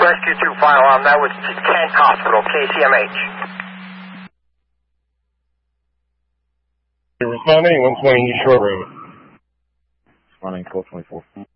Rescue 2 fire alarm. That was Kent Hospital, KCMH. Responding 120 Short Road. Responding 1224.